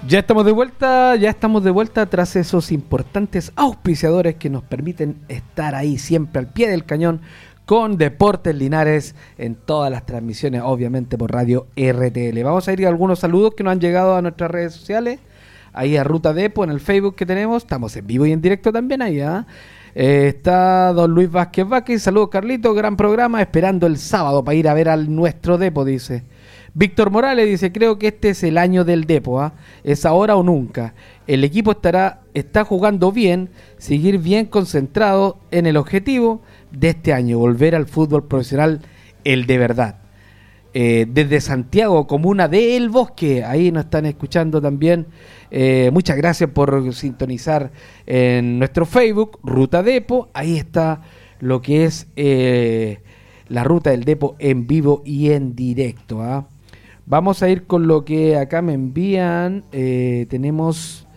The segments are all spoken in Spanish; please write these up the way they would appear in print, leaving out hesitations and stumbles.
Ya estamos de vuelta tras esos importantes auspiciadores que nos permiten estar ahí siempre al pie del cañón con Deportes Linares en todas las transmisiones, obviamente por Radio RTL. Vamos a ir a algunos saludos que nos han llegado a nuestras redes sociales, ahí a Ruta Depo en el Facebook que tenemos, estamos en vivo y en directo también ahí, está don Luis Vázquez Vázquez, saludos Carlito, gran programa, esperando el sábado para ir a ver al nuestro Depo, dice. Víctor Morales dice, creo que este es el año del Depo, es ahora o nunca. El equipo está jugando bien, seguir bien concentrado en el objetivo de este año, volver al fútbol profesional, el de verdad. Desde Santiago, comuna de El Bosque, ahí nos están escuchando también. Muchas gracias por sintonizar en nuestro Facebook, Ruta Depo. Ahí está lo que es la Ruta del Depo en vivo y en directo. Vamos a ir con lo que acá me envían. Tenemos...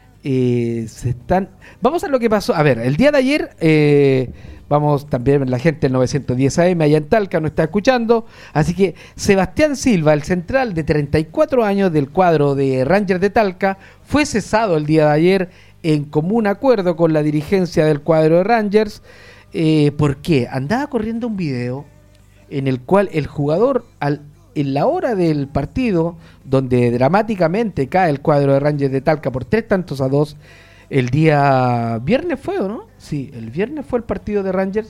Vamos a lo que pasó. A ver, el día de ayer... Vamos también, la gente del 910 AM allá en Talca nos está escuchando. Así que Sebastián Silva, el central de 34 años del cuadro de Rangers de Talca, fue cesado el día de ayer en común acuerdo con la dirigencia del cuadro de Rangers. ¿Por qué? Andaba corriendo un video en el cual el jugador, en la hora del partido, donde dramáticamente cae el cuadro de Rangers de Talca por 3-2, el día viernes fue, ¿o no? Sí, el viernes fue el partido de Rangers.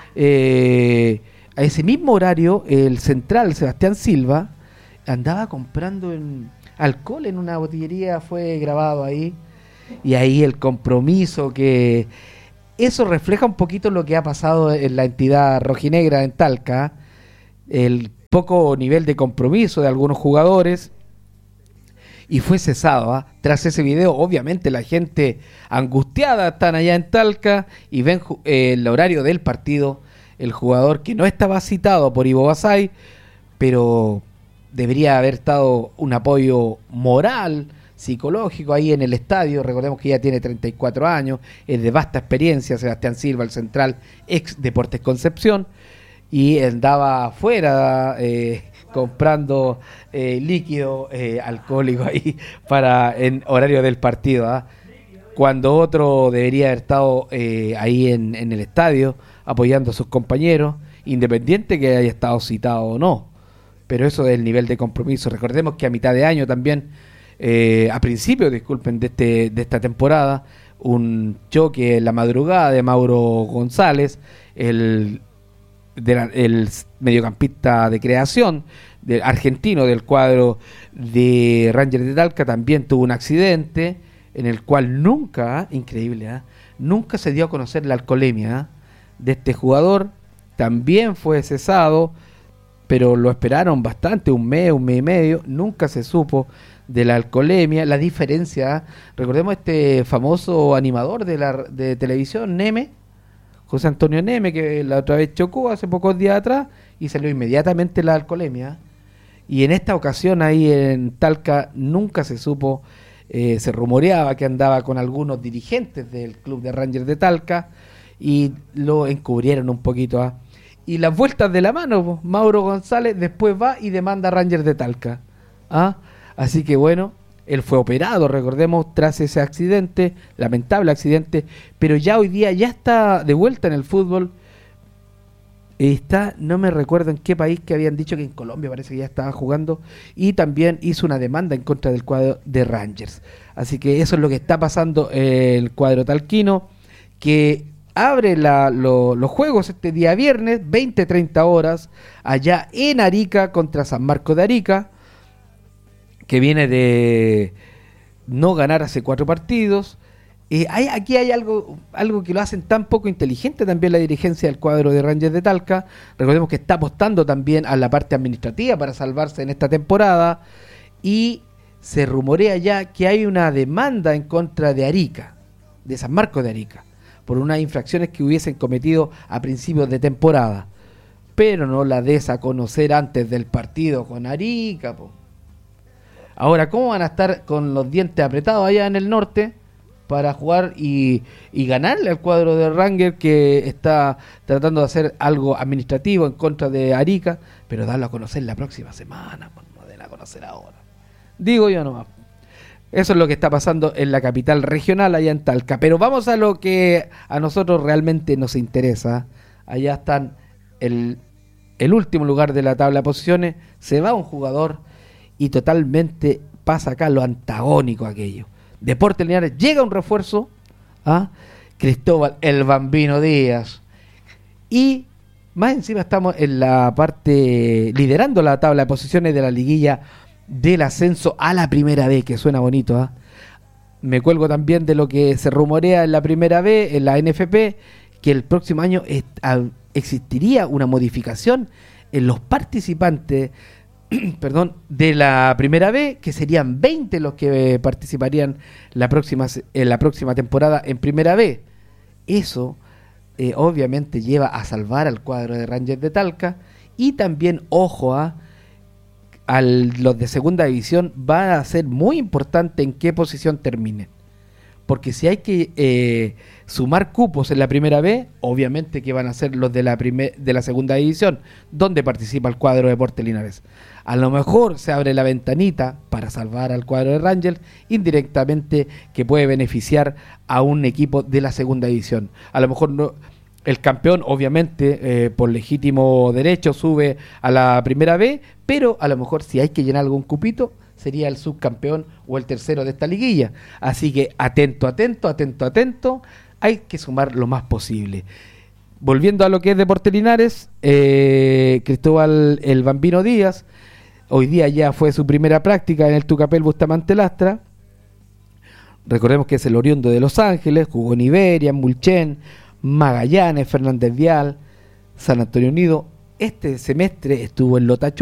A ese mismo horario, el central Sebastián Silva andaba comprando alcohol en una botillería, fue grabado ahí. Y ahí el compromiso que... Eso refleja un poquito lo que ha pasado en la entidad rojinegra en Talca. El poco nivel de compromiso de algunos jugadores. Y fue cesado, tras ese video. Obviamente la gente angustiada están allá en Talca y ven el horario del partido, el jugador que no estaba citado por Ivo Basay, pero debería haber estado un apoyo moral, psicológico ahí en el estadio. Recordemos que ya tiene 34 años, es de vasta experiencia, Sebastián Silva, el central, ex Deportes Concepción, y andaba afuera comprando líquido alcohólico ahí en horario del partido, cuando otro debería haber estado ahí en el estadio apoyando a sus compañeros, independiente que haya estado citado o no. Pero eso es el nivel de compromiso. Recordemos que a mitad de año también, a principios, de esta temporada, un choque en la madrugada de Mauro González, el mediocampista de creación argentino del cuadro de Rangers de Talca, también tuvo un accidente en el cual nunca, increíble, nunca se dio a conocer la alcoholemia de este jugador. También fue cesado, pero lo esperaron bastante, un mes y medio, nunca se supo de la alcoholemia. La diferencia, recordemos este famoso animador de televisión, Neme, José Antonio Neme, que la otra vez chocó hace pocos días atrás y salió inmediatamente la alcoholemia. Y en esta ocasión ahí en Talca nunca se supo, se rumoreaba que andaba con algunos dirigentes del club de Rangers de Talca y lo encubrieron un poquito. Y las vueltas de la mano, Mauro González después va y demanda a Rangers de Talca. Así que bueno, él fue operado, recordemos, tras ese accidente, lamentable accidente, pero ya hoy día ya está de vuelta en el fútbol. No me recuerdo en qué país, que habían dicho que en Colombia parece que ya estaba jugando, y también hizo una demanda en contra del cuadro de Rangers. Así que eso es lo que está pasando en el cuadro talquino, que abre los juegos este día viernes, 20-30 horas, allá en Arica contra San Marcos de Arica, que viene de no ganar hace 4 partidos. Aquí hay algo que lo hacen tan poco inteligente también la dirigencia del cuadro de Rangers de Talca. Recordemos que está apostando también a la parte administrativa para salvarse en esta temporada, y se rumorea ya que hay una demanda en contra de Arica, de San Marcos de Arica, por unas infracciones que hubiesen cometido a principios de temporada, pero no la des a conocer antes del partido con Arica, po. Ahora, ¿cómo van a estar con los dientes apretados allá en el norte para jugar y ganarle al cuadro de Rangers, que está tratando de hacer algo administrativo en contra de Arica, pero darlo a conocer la próxima semana, no den a conocer ahora? Digo yo nomás. Eso es lo que está pasando en la capital regional, allá en Talca. Pero vamos a lo que a nosotros realmente nos interesa. Allá están el último lugar de la tabla de posiciones. Se va un jugador y totalmente pasa acá lo antagónico a aquello. Deportes Linares llega un refuerzo, Cristóbal el Bambino Díaz. Y más encima estamos en la parte liderando la tabla de posiciones de la liguilla del ascenso a la primera B, que suena bonito. Me cuelgo también de lo que se rumorea en la primera B, en la NFP, que el próximo año existiría una modificación en los participantes de la primera B, que serían 20 los que participarían en la próxima temporada en primera B. Eso obviamente lleva a salvar al cuadro de Rangers de Talca, y también, ojo, los de segunda división va a ser muy importante en qué posición terminen, porque si hay que sumar cupos en la primera B, obviamente que van a ser los de la segunda división, donde participa el cuadro de Deportes Linares. A lo mejor se abre la ventanita para salvar al cuadro de Rangers, indirectamente, que puede beneficiar a un equipo de la segunda división. A lo mejor no, el campeón, obviamente, por legítimo derecho sube a la primera B, pero a lo mejor si hay que llenar algún cupito, sería el subcampeón o el tercero de esta liguilla. Así que atento, hay que sumar lo más posible. Volviendo a lo que es Deportes Linares, Cristóbal el Bambino Díaz, hoy día ya fue su primera práctica en el Tucapel Bustamante Lastra. Recordemos que es el oriundo de Los Ángeles, jugó en Iberia, en Mulchen, Magallanes, Fernández Vial, San Antonio Unido. Este semestre estuvo en Lotachó.